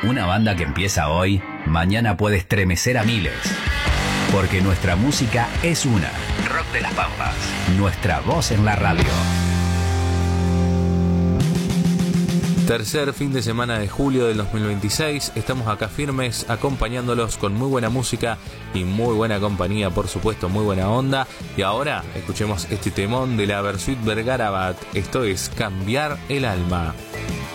Una banda que empieza hoy, mañana puede estremecer a miles. Porque nuestra música es una. Rock de las Pampas. Nuestra voz en la radio. Tercer fin de semana de julio del 2026. Estamos acá firmes, acompañándolos con muy buena música y muy buena compañía, por supuesto, muy buena onda. Y ahora escuchemos este temón de la Versuit Vergarabat. Esto es Cambiar el Alma.